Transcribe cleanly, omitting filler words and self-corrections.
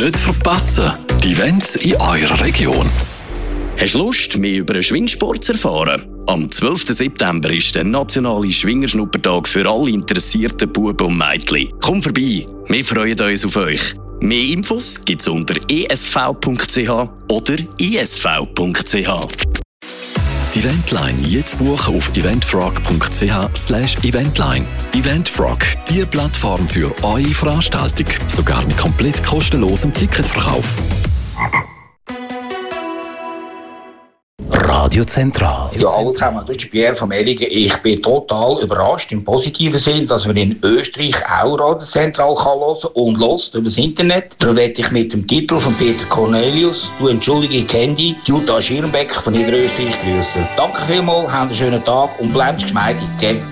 Nicht verpassen, die Events in eurer Region. Hast du Lust, mehr über den Schwingsport zu erfahren? Am 12. September ist der nationale Schwingerschnuppertag für alle interessierten Buben und Mädchen. Komm vorbei, wir freuen uns auf euch. Mehr Infos gibt es unter esv.ch oder isv.ch. Die Eventline jetzt buchen auf eventfrog.ch/eventline. Eventfrog, die Plattform für eure Veranstaltung. Sogar mit komplett kostenlosem Ticketverkauf. Radio Zentral. Ja, hallo zusammen, das ist Pierre von Melligen. Ich bin total überrascht im positiven Sinn, dass man in Österreich auch Radio Zentral hören kann und hört über das Internet. Darum werde ich mit dem Titel von Peter Cornelius, «Du entschuldige Candy», Jutta Schirmbeck von Niederösterreich grüßen. Danke vielmals, habt einen schönen Tag und bleibt geschmeidig, gell?